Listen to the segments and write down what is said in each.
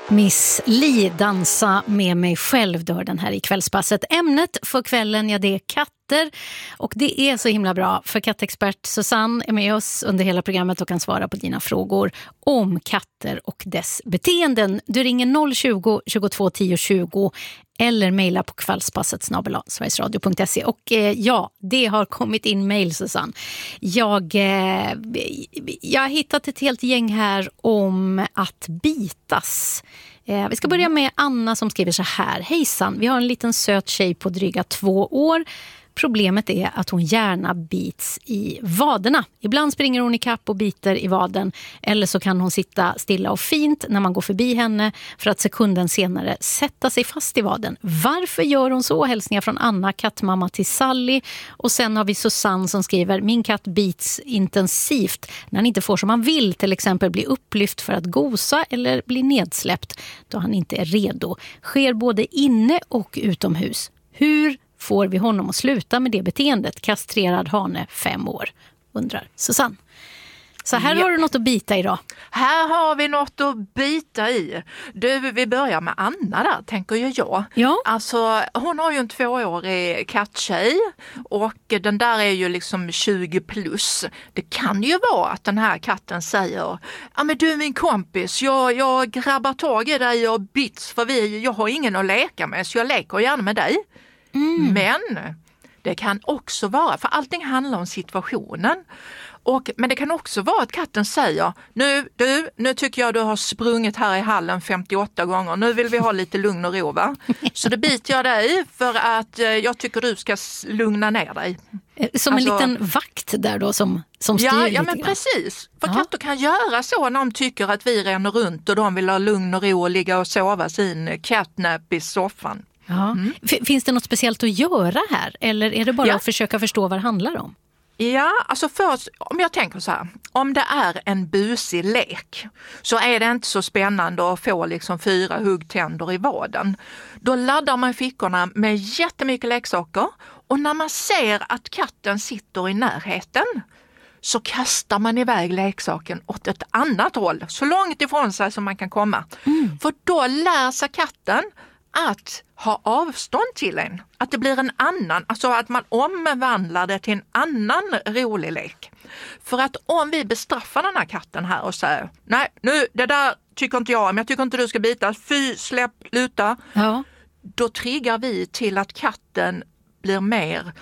Miss Li, dansa med mig själv, dör den här i kvällspasset. Ämnet för kvällen, ja, det är katter. Och det är så himla bra, för kattexpert Susanne är med oss under hela programmet och kan svara på dina frågor om katter och dess beteenden. Du ringer 020 22 10 20 eller mejla på kvällspasset@sverigesradio.se. Och ja, det har kommit in mejl, Susanne. Jag har hittat ett helt gäng här om att bitas. Vi ska börja med Anna som skriver så här. Hejsan, vi har en liten söt tjej på dryga 2 år. Problemet är att hon gärna bits i vaderna. Ibland springer hon i kapp och biter i vaden. Eller så kan hon sitta stilla och fint när man går förbi henne för att sekunden senare sätta sig fast i vaden. Varför gör hon så? Hälsningar från Anna, kattmamma till Sally. Och sen har vi Susanne som skriver: min katt bits intensivt när han inte får som han vill. Till exempel bli upplyft för att gosa eller bli nedsläppt då han inte är redo. Sker både inne och utomhus. Hur får vi honom att sluta med det beteendet? Kastrerad hane, 5 år, undrar Susanne. Så här har du något att bita i då. Här har vi något att bita i. Du, vi börjar med Anna där, tänker ju jag. Ja. Alltså, hon har ju en 2-årig katttjej och den där är ju liksom 20 plus. Det kan ju vara att den här katten säger: ja men du min kompis, jag grabbar tag i dig och bits för jag har ingen att leka med så jag leker gärna med dig. Men det kan också vara, för allting handlar om situationen. Men det kan också vara att katten säger: nu tycker jag du har sprungit här i hallen 58 gånger. Nu vill vi ha lite lugn och ro, va? Så det biter jag dig för att jag tycker du ska lugna ner dig. Som en liten vakt där då som styr ja, lite men grann. Precis. För katter kan göra så när de tycker att vi ränner runt och de vill ha lugn och ro och ligga och sova sin catnap i soffan. Ja. Finns det något speciellt att göra här? Eller är det bara att försöka förstå vad det handlar om? Ja, alltså först, om jag tänker så här, om det är en busig lek så är det inte så spännande att få liksom 4 huggtänder i vaden. Då laddar man fickorna med jättemycket leksaker och när man ser att katten sitter i närheten så kastar man iväg leksaken åt ett annat håll, så långt ifrån sig som man kan komma. För då lär sig katten att ha avstånd till en. Att det blir en annan, alltså att man omvandlar det till en annan rolig lek. För att om vi bestraffar den här katten här och säger: nej, nu, det där tycker inte jag, men jag tycker inte du ska bita, fy, släpp, luta. Ja. Då triggar vi till att katten blir mer,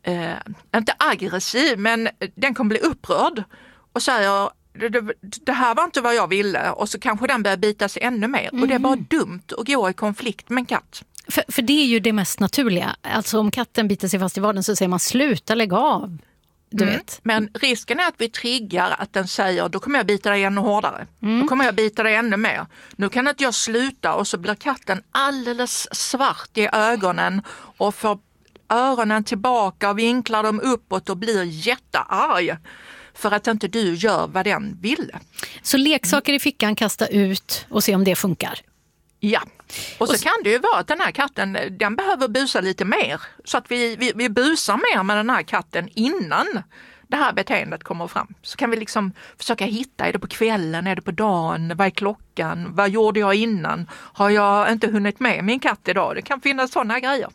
inte aggressiv, men den kommer bli upprörd och säger: det här var inte vad jag ville, och så kanske den börjar bita sig ännu mer. Och det är bara dumt att gå i konflikt med en katt. För det är ju det mest naturliga. Alltså om katten biter sig fast i vaden så säger man: sluta, lägg av. Du vet. Men risken är att vi triggar att den säger: då kommer jag bita dig ännu hårdare. Då kommer jag bita dig ännu mer. Nu kan inte jag sluta, och så blir katten alldeles svart i ögonen och får öronen tillbaka och vinklar dem uppåt och blir jättearg. För att inte du gör vad den ville. Så leksaker i fickan, kasta ut och se om det funkar. Ja, och så kan det ju vara att den här katten, den behöver busa lite mer. Så att vi busar mer med den här katten innan det här beteendet kommer fram. Så kan vi liksom försöka hitta: är det på kvällen, är det på dagen, vad är klockan, vad gjorde jag innan? Har jag inte hunnit med min katt idag? Det kan finnas sådana grejer.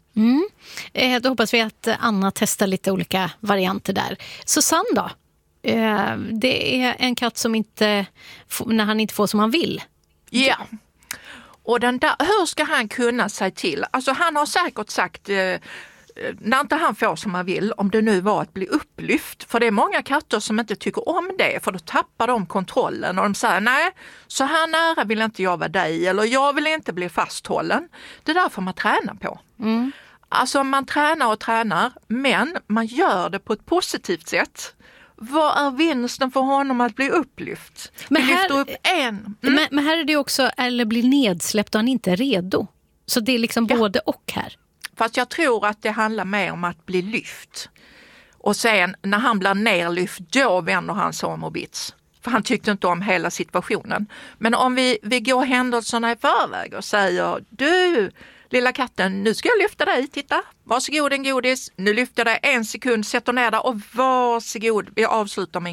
Då hoppas vi att Anna testar lite olika varianter där. Susanne då? Det är en katt som inte, när han inte får som han vill. Ja, och den där, hur ska han kunna säga till? Alltså han har säkert sagt, när inte han får som han vill, om det nu var att bli upplyft. För det är många katter som inte tycker om det, för då tappar de kontrollen och de säger: nej, så här nära vill inte jag vara dig, eller jag vill inte bli fasthållen. Det där får man träna på. Alltså man tränar och tränar, men man gör det på ett positivt sätt. Vad är vinsten för honom att bli upplyft? Men här, upp en. Men här är det också, eller bli nedsläppt och han inte är redo. Så det är liksom både och här. Fast jag tror att det handlar mer om att bli lyft. Och sen när han blir nerlyft, då vänder han sig om och bits. För han tyckte inte om hela situationen. Men om vi går händelserna i förväg och säger: du, lilla katten, nu ska jag lyfta dig, titta, varsågod en godis, nu lyfter jag dig 1 sekund, sätter ner dig och varsågod, vi avslutar med